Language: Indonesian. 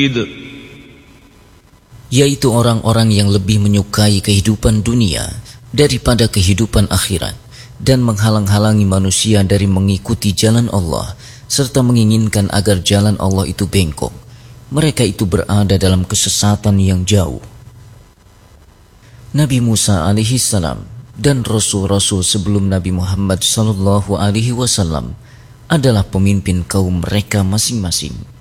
yaitu orang-orang yang lebih menyukai kehidupan dunia daripada kehidupan akhirat, dan menghalang-halangi manusia dari mengikuti jalan Allah, serta menginginkan agar jalan Allah itu bengkok. Mereka itu berada dalam kesesatan yang jauh. Nabi Musa alaihissalam dan rasul-rasul sebelum Nabi Muhammad sallallahu alaihi wasallam adalah pemimpin kaum mereka masing-masing.